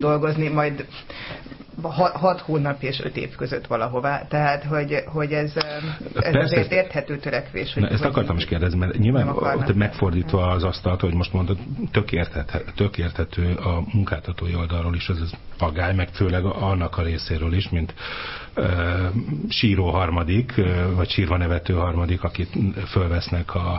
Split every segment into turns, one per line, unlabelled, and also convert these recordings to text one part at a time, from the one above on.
dolgozni, majd 6 hónap és 5 év között valahová. Tehát, hogy ez azért érthető törekvés. Hogy
ezt akartam is kérdezni, mert nyilván megfordítva az asztalt, hogy most mondod, tök érthető a munkáltatói oldalról is az aggály, meg főleg annak a részéről is, mint síró harmadik, vagy sírva nevető harmadik, akit fölvesznek a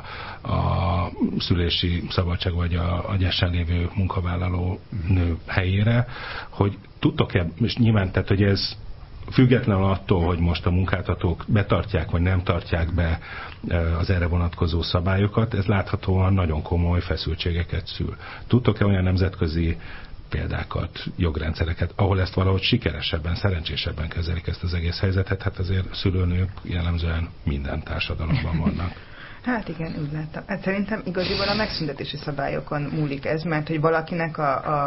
szülési szabadság, vagy a gyászsán lévő munkavállaló nő helyére, hogy tudtok-e, és nyilván, tehát, hogy ez függetlenül attól, hogy most a munkáltatók betartják, vagy nem tartják be az erre vonatkozó szabályokat, ez láthatóan nagyon komoly feszültségeket szül. Tudtok-e olyan nemzetközi példákat, jogrendszereket, ahol ezt valahogy sikeresebben, szerencsésebben kezelik ezt az egész helyzetet? Hát azért szülőnők jellemzően minden társadalomban vannak.
Hát igen, úgy láttam. Hát szerintem igaziból a megszüntetési szabályokon múlik ez, mert hogy valakinek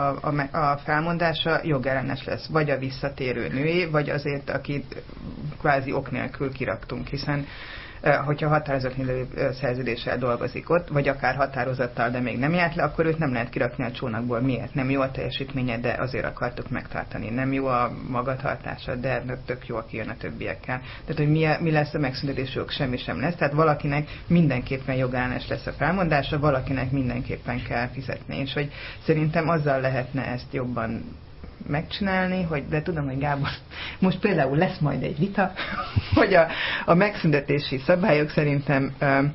a felmondása jogellenes lesz, vagy a visszatérő női, vagy azért, akit kvázi ok nélkül kiraktunk, hiszen hogyha határozott szerződéssel dolgozik ott, vagy akár határozattal, de még nem járt le, akkor őt nem lehet kirakni a csónakból. Miért? Nem jó a teljesítménye, de azért akartuk megtartani. Nem jó a magatartása, de tök jól kijön a többiekkel. Tehát, hogy mi lesz a megszüntetés jog, semmi sem lesz. Tehát valakinek mindenképpen jogellenes lesz a felmondása, valakinek mindenképpen kell fizetni. És hogy szerintem azzal lehetne ezt jobban megcsinálni, de tudom, hogy Gábor, most például lesz majd egy vita, hogy a megszüntetési szabályok szerintem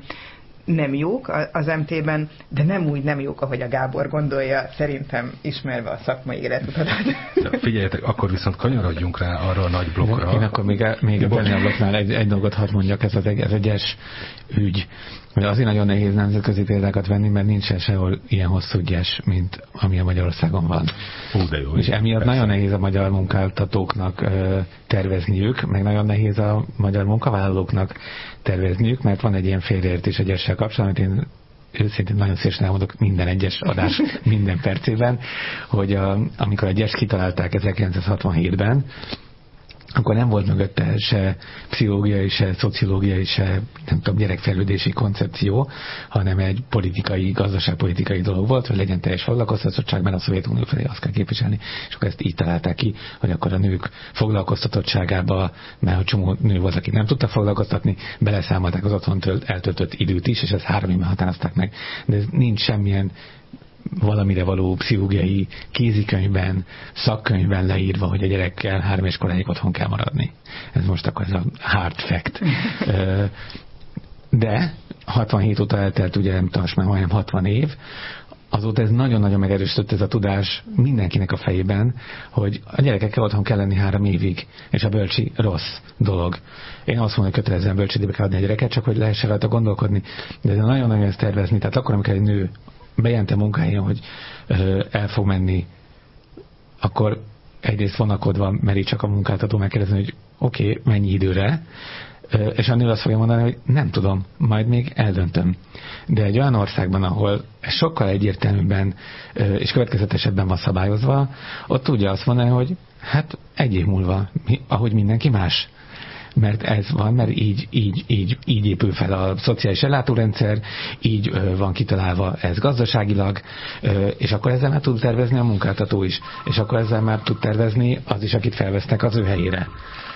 nem jók az MT-ben, de nem úgy nem jók, ahogy a Gábor gondolja, szerintem ismerve a szakmai életutadat.
Figyeljetek, akkor viszont kanyarodjunk rá arra a nagy blokkra.
Én akkor még a blokknál egy dolgot hadd mondjak, ez az egyes ügy. Mert azért nagyon nehéz nemzetközi példákat venni, mert nincsen sehol ilyen hosszú ügyes, mint ami a Magyarországon van.
De jó,
és emiatt persze. Nagyon nehéz a magyar munkáltatóknak tervezniük, meg nagyon nehéz a magyar munkavállalóknak tervezniük, mert van egy ilyen félreértés egyessel kapcsolatban, amit én őszintén nagyon szívesen elmondok minden egyes adás minden percében, hogy amikor a gyes kitalálták 1967-ben, akkor nem volt mögötte se pszichológiai, se szociológiai, se nem tudom, gyerekfejlődési koncepció, hanem egy politikai, gazdaságpolitikai dolog volt, hogy legyen teljes foglalkoztatottságban, a Szovjetunió felé azt kell képviselni, és akkor ezt így találták ki, hogy akkor a nők foglalkoztatottságába, mert a csomó nő volt, aki nem tudta foglalkoztatni, beleszámolták az otthon eltöltött időt is, és ezt 3 évben határozták meg. De ez nincs semmilyen valamire való pszichológiai kézikönyvben, szakkönyvben leírva, hogy a gyerekkel 3 éves koráig otthon kell maradni. Ez most akkor ez a hard fact. De 67 óta eltelt, ugye nem tudom, már majdnem 60 év, azóta ez nagyon-nagyon megerősödött ez a tudás mindenkinek a fejében, hogy a gyerekekkel otthon kell lenni 3 évig, és a bölcsi rossz dolog. Én azt mondom, hogy kötelezően bölcsidébe kell adni a gyereket, csak hogy lehessen rajta gondolkodni, de ez nagyon-nagyon ezt tervezni. Tehát akkor, amikor egy nő bejelenti a munkahelyen, hogy el fog menni, akkor egyrészt vonakodva meri csak a munkáltató megkérdezni, hogy oké, mennyi időre, és a nő azt fogja mondani, hogy nem tudom, majd még eldöntöm. De egy olyan országban, ahol sokkal egyértelműbben és következetesebben van szabályozva, ott tudja azt mondani, hogy hát 1 év múlva, ahogy mindenki más. Mert ez van, mert így épül fel a szociális ellátórendszer, így van kitalálva ez gazdaságilag, és akkor ezzel már tud tervezni a munkáltató is, és akkor ezzel már tud tervezni az is, akit felvesznek az ő helyére.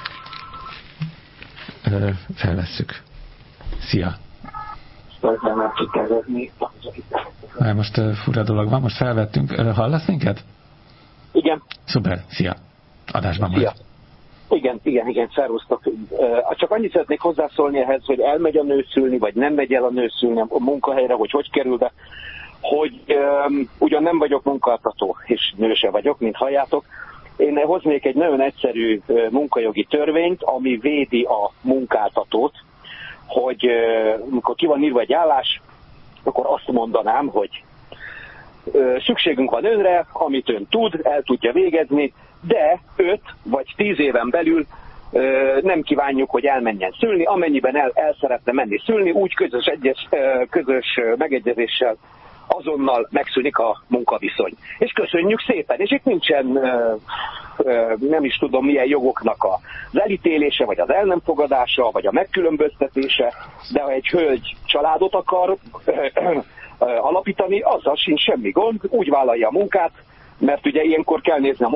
Felvesszük. Szia!
Ezzel már tud tervezni az, akit felvesznek.
Most fura dolog van, most felvettünk. Hallasz minket?
Igen.
Szuper, szia! Adásban
szia. Igen, szervusztok. Csak annyit szeretnék hozzászólni ehhez, hogy elmegy a nő szülni, vagy nem megy el a nő szülni a munkahelyre, hogy kerül be, hogy ugyan nem vagyok munkáltató, és nő se vagyok, mint halljátok. Én hoznék egy nagyon egyszerű munkajogi törvényt, ami védi a munkáltatót, hogy amikor ki van írva egy állás, akkor azt mondanám, hogy szükségünk van önre, amit ön tud, el tudja végezni, de 5 vagy 10 éven belül nem kívánjuk, hogy elmenjen szülni, amennyiben el szeretne menni szülni, úgy közös megegyezéssel azonnal megszűnik a munkaviszony. És köszönjük szépen. És itt nincsen nem is tudom milyen jogoknak az elítélése, vagy az el nem fogadása, vagy a megkülönböztetése, de ha egy hölgy családot akar alapítani, azzal sincs semmi gond, úgy vállalja a munkát, mert ugye ilyenkor kell nézni a